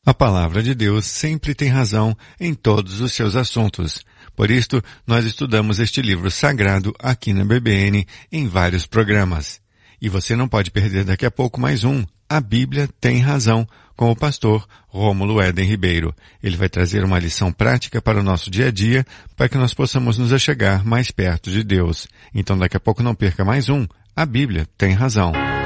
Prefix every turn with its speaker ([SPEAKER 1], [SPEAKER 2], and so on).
[SPEAKER 1] A palavra de Deus sempre tem razão em todos os seus assuntos. Por isto, nós estudamos este livro sagrado aqui na BBN em vários programas. E você não pode perder daqui a pouco mais um, A Bíblia Tem Razão, com o pastor Rômulo Éden Ribeiro. Ele vai trazer uma lição prática para o nosso dia a dia, para que nós possamos nos achegar mais perto de Deus. Então daqui a pouco não perca mais um, A Bíblia Tem Razão.